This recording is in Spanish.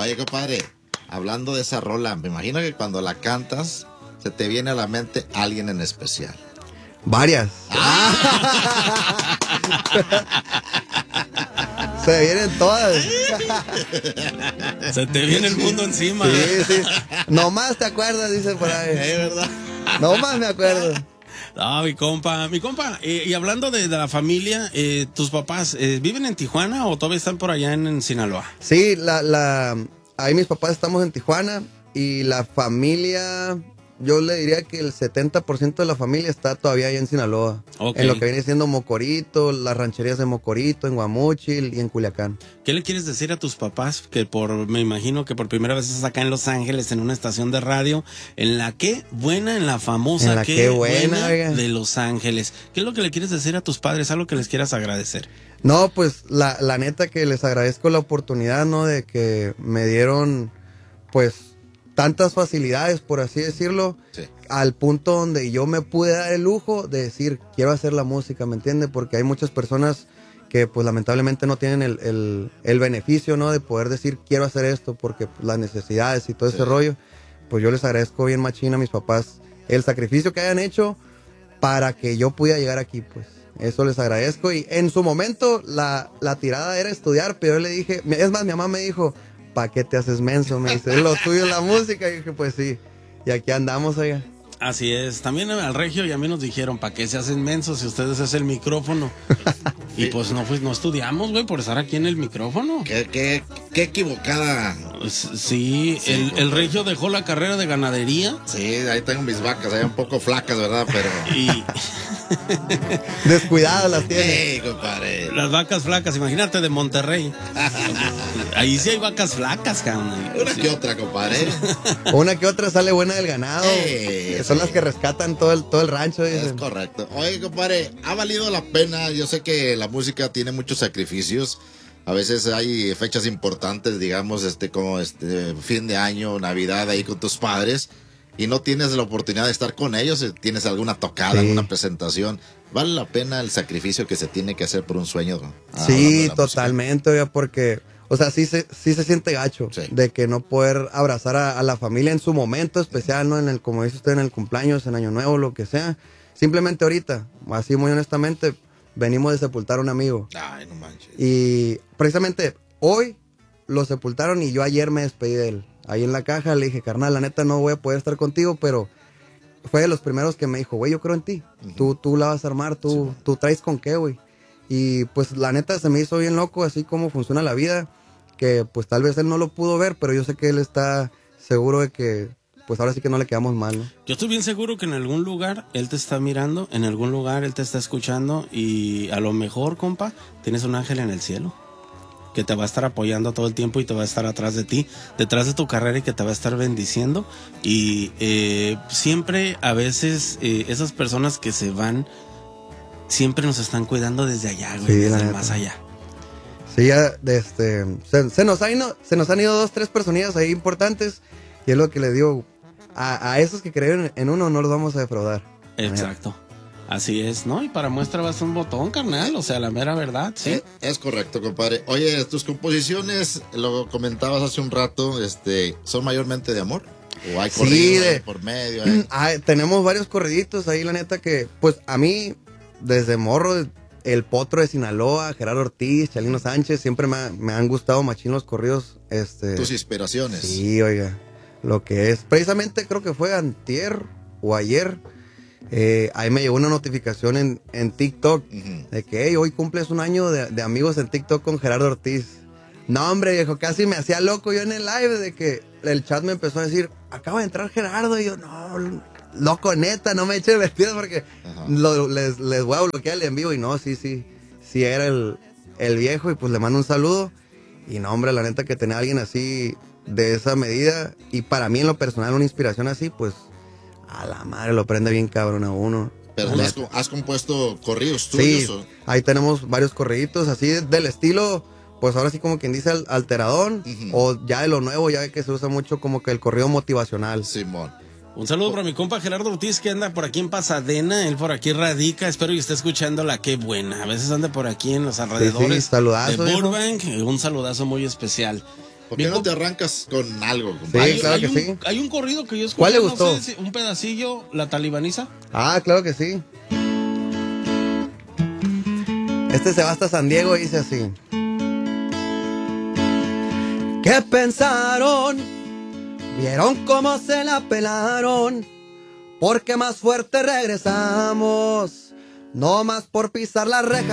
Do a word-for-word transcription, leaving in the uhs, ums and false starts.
Oye, compadre, hablando de esa rola, me imagino que cuando la cantas, se te viene a la mente alguien en especial. Varias. Ah. Se vienen todas. Se te viene el mundo encima. Sí, sí. Nomás te acuerdas, dice por ahí. Es verdad. Nomás me acuerdo. Ah, mi compa, mi compa, eh, y hablando de, de la familia, eh, ¿tus papás eh, viven en Tijuana o todavía están por allá en, en Sinaloa? Sí, la, la, ahí mis papás estamos en Tijuana y la familia, yo le diría que el setenta por ciento de la familia está todavía ahí en Sinaloa. Ok. En lo que viene siendo Mocorito, las rancherías de Mocorito, en Guamúchil y en Culiacán. ¿Qué le quieres decir a tus papás que por, me imagino que por primera vez estás acá en Los Ángeles en una estación de radio, en la que buena, en la famosa En la Qué Qué Buena, Buena oiga. de Los Ángeles? ¿Qué es lo que le quieres decir a tus padres? Algo que les quieras agradecer. No, pues la, la neta que les agradezco la oportunidad, ¿no? De que me dieron, pues, tantas facilidades, por así decirlo, Sí. al punto donde yo me pude dar el lujo de decir, quiero hacer la música, ¿me entiendes? Porque hay muchas personas que, pues, lamentablemente no tienen el, el, el beneficio, ¿no? De poder decir, quiero hacer esto, porque pues, las necesidades y todo Sí. ese rollo, pues yo les agradezco bien machín a mis papás el sacrificio que hayan hecho para que yo pudiera llegar aquí, pues. Eso les agradezco. Y en su momento la, la tirada era estudiar, pero yo le dije, es más, mi mamá me dijo, ¿para qué te haces menso? Me dice, lo tuyo es la música. Y dije, pues sí. Y aquí andamos, oiga. Así es, también al Regio y a mí nos dijeron, ¿para qué se hacen mensos si ustedes es el micrófono? Y pues no, pues no estudiamos, güey, por estar aquí en el micrófono. Qué, qué, qué equivocada. Sí, Sí, el, compadre. el Regio dejó la carrera de ganadería Sí, ahí tengo mis vacas, ahí un poco flacas, ¿verdad? Pero... y Descuidadas las tiene. Sí, compadre. las vacas flacas, imagínate de Monterrey. Ahí sí hay vacas flacas, cabrón. Una que otra, compadre. Una que otra sale buena del ganado. Sí, que son sí. las que rescatan todo el, todo el rancho. Es Dicen. correcto. Oye, compadre, ha valido la pena. Yo sé que la música tiene muchos sacrificios. A veces hay fechas importantes, digamos, este, como este fin de año, Navidad, ahí con tus padres, y no tienes la oportunidad de estar con ellos. Tienes alguna tocada, Sí. alguna presentación. ¿Vale la pena el sacrificio que se tiene que hacer por un sueño? Ah, Sí, hablando de la totalmente, oiga, porque, o sea, sí se, sí se siente gacho Sí. de que no poder abrazar a, a la familia en su momento especial, ¿no? En el, como dice usted, en el cumpleaños, en Año Nuevo, lo que sea. Simplemente ahorita, así muy honestamente, venimos de sepultar a un amigo. música. Ay, no manches. Y precisamente hoy lo sepultaron y yo ayer me despedí de él. Ahí en la caja le dije, carnal, la neta no voy a poder estar contigo, pero fue de los primeros que me dijo, güey, yo creo en ti. Ujú. Tú, tú la vas a armar, tú, Sí. tú traes con qué, güey. Y pues la neta se me hizo bien loco, así como funciona la vida, que pues tal vez él no lo pudo ver, pero yo sé que él está seguro de que pues ahora sí que no le quedamos mal, ¿no? Yo estoy bien seguro que en algún lugar él te está mirando, en algún lugar él te está escuchando y a lo mejor, compa, tienes un ángel en el cielo que te va a estar apoyando todo el tiempo y te va a estar atrás de ti, detrás de tu carrera y que te va a estar bendiciendo. Y eh, siempre, a veces, eh, esas personas que se van, siempre nos están cuidando desde allá, güey, Sí, desde la el neta. más allá. Sí, ya, de este, se, se nos han ido, se nos han ido dos, tres personillas ahí importantes y es lo que le digo, a, a esos que creyeron en uno no los vamos a defraudar. Exacto. Así es, ¿no? Y para muestra vas un botón, carnal, o sea, la mera verdad, sí. Es, es correcto, compadre. Oye, tus composiciones, lo comentabas hace un rato, este, ¿son mayormente de amor? ¿O hay Sí, corrido de- ahí por medio? ahí? Ah, tenemos varios corriditos ahí, la neta que, pues a mí, desde morro, el Potro de Sinaloa, Gerardo Ortiz, Chalino Sánchez, siempre me, ha- me han gustado machín los corridos. Este, Tus inspiraciones. sí, oiga, lo que es, precisamente creo que fue antier o ayer, eh, ahí me llegó una notificación en, en TikTok Ujú. de que hey, hoy cumples un año de, de amigos en TikTok con Gerardo Ortiz. No, hombre, viejo, casi me hacía loco yo en el live de que el chat me empezó a decir, acaba de entrar Gerardo, y yo, no, loco, neta, no me eche vestido porque Ajá. lo- les, les voy a bloquear el en vivo. Y no, sí, sí, sí era el, el viejo, y pues le mando un saludo. Y no, hombre, la neta que tenía a alguien así de esa medida, y para mí en lo personal una inspiración así, pues a la madre lo prende bien cabrón a uno. Pero La ¿no neta. has, co- has compuesto corridos tuyos? Sí, o- ahí tenemos varios corriditos así de- del estilo, pues ahora sí como quien dice al- alteradón, Ujú. o ya de lo nuevo, ya que se usa mucho como que el corrido motivacional. Simón. Un saludo para mi compa Gerardo Ortiz, que anda por aquí en Pasadena, él por aquí radica, espero que esté escuchando la Qué Buena, a veces anda por aquí en los alrededores sí, saludazo, de viejo. Burbank, un saludazo muy especial. ¿Por qué Bien, no te arrancas con algo, compadre? Sí, hay, claro hay que un, sí. hay un corrido que yo escuché. ¿Cuál le no gustó? sé si- un pedacillo, La Talibaniza. Ah, claro que sí. Este se va hasta San Diego y dice así. ¿Qué pensaron? Vieron cómo se la pelaron. Porque más fuerte regresamos. No más por pisar la reja.